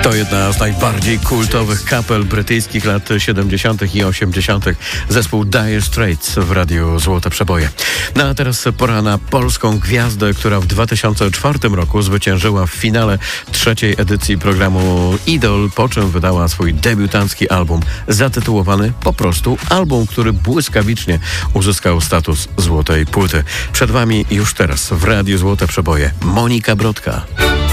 To jedna z najbardziej kultowych kapel brytyjskich lat 70. i 80. Zespół Dire Straits w Radiu Złote Przeboje. No a teraz pora na polską gwiazdę, która w 2004 roku zwyciężyła w finale trzeciej edycji programu Idol, po czym wydała swój debiutancki album zatytułowany po prostu album, który błyskawicznie uzyskał status złotej płyty. Przed wami już teraz w Radiu Złote Przeboje Monika Brodka.